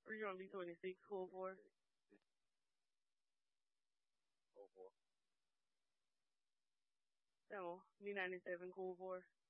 Or you want B26 cool for? No, B97 cool for?